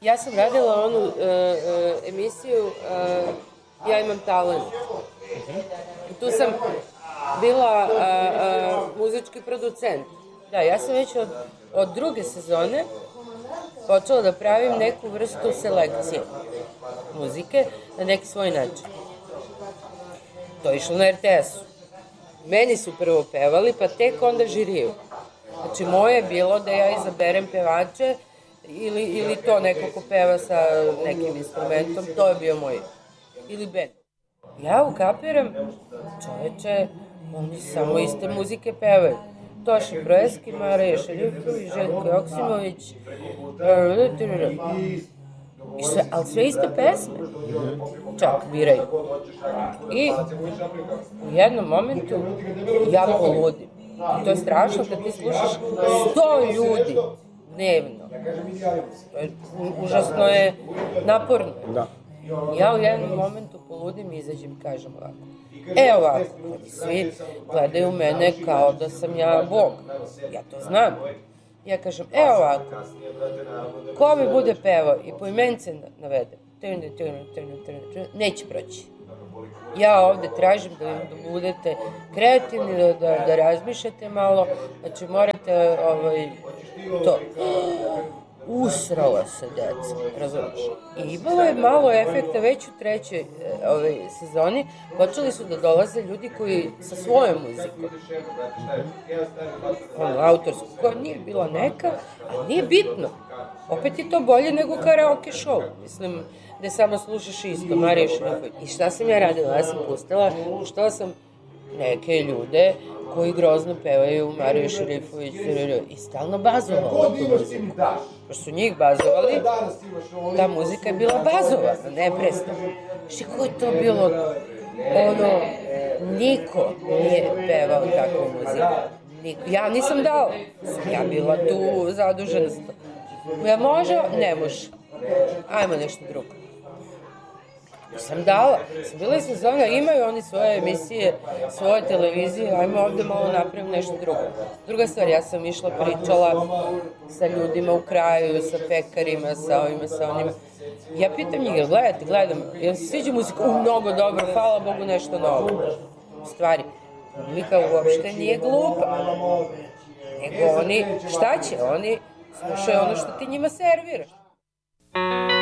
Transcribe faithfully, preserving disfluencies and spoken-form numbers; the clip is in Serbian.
Ja sam radila onu uh, uh, emisiju uh, Ja imam talent. I tu sam bila uh, uh, muzički producent. Da, ja sam već od, od druge sezone počela da pravim neku vrstu selekcije muzike na neki svoj način. To je išlo na er te esu. Meni su prvo pevali, pa tek onda žiriju. Znači, moje je bilo da ja izaberem pevače ili, ili to neko ko peva sa nekim instrumentom, to je bio moj. Ili band. Ja ukapiram, čoveče, oni samo iste muzike pevaju. Toša Proeski, Marija Šeljuković, Željko Joksimović, i sve, ali sve iste pesme. Čak biraju. I u jednom momentu ja poludim. I to je strašno kad ti slušaš sto ljudi dnevno. To je, užasno je naporno. Da. Ja u jednom momentu poludim i izađem i kažem ovako. E ovako, svi gledaju mene kao da sam ja Bog. Ja to znam. Ja kažem, e ovako, ko mi bude pevao i po imence navedem, neće proći. Ja ovde tražim da, da budete kreativni, da, da, da razmišljate malo, znači morate ovaj, to. Usrala se deca, razumiješ? I imalo je malo efekta već u trećoj ovaj, sezoni. Počeli su da dolaze ljudi koji sa svojom muzikom, ono, autorsku, koja nije bila neka, a nije bitno. Opet je to bolje nego karaoke show, mislim, gde samo slušaš isto, Marija Šeljuković. I šta sam ja radila? Ja sam pustila, puštala sam neke ljude koji grozno pevaju Mariju Šerifović i stalno bazovala tu muziku. Pošto su njih bazovali, ta muzika je bila bazova, neprestano. Šti ko je to bilo? Ono, niko nije pevao takvu muziku. Niko. Ja nisam dala. Sam ja bila tu zadužena. Ja može? Ne može. Ajmo nešto drugo. Sam dala, sam bila i sezona, imaju oni svoje emisije, svoje televizije, ajmo ovde malo napravim nešto drugo. Druga stvar, ja sam išla, pričala sa ljudima u kraju, sa pekarima, sa ovima, sa onima. Ja pitam njih, jel gledate, gledam, jel se sviđa muzika? U, mnogo dobro, hvala Bogu, nešto novo. U stvari, publika uopšte nije glupa. Nego oni, šta će, oni slušaju ono što ti njima serviraš.